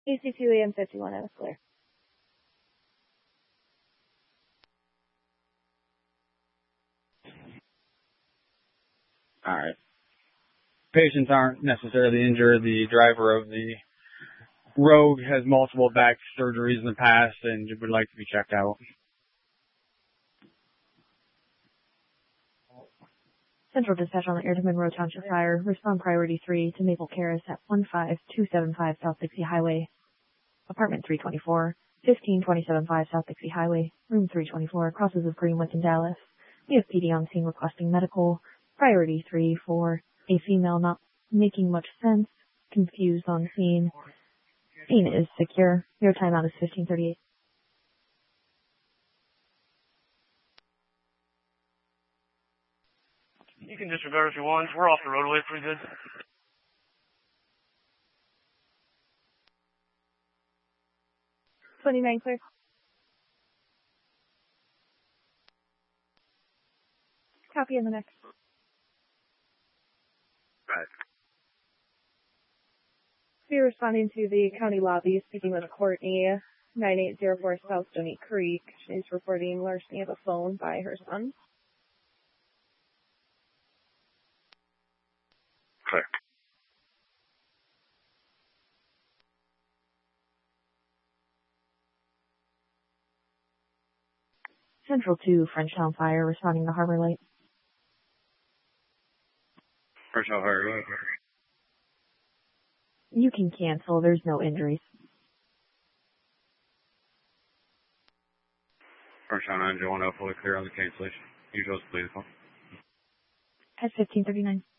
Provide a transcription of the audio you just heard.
AC2 AM 51, I was clear. Alright. Patients aren't necessarily injured. The driver of the Rogue has multiple back surgeries in the past and would like to be checked out. Central dispatch on the Air to Monroe Township Fire. Respond priority 3 to Maple Terrace at 15275 South Dixie Highway. Apartment 324, 15275 South Dixie Highway. Room 324, crosses of Greenwood in Dallas. We have PD on scene requesting medical. Priority 3 for a female not making much sense. Confused on scene. Scene is secure. Your timeout is 15:38. You can disregard if you want. We're off the roadway pretty good. $29 clear. Copy in the next. Right. We're responding to the county lobby, speaking with Courtney, 9804 South Stony Creek. She's reporting larceny of a phone by her son. Clear. Central 2 Frenchtown Fire responding to Harbor Light. Frenchtown Fire. You can cancel. There's no injuries. Frenchtown 901 fully clear on the cancellation. Usual please. At 15:39.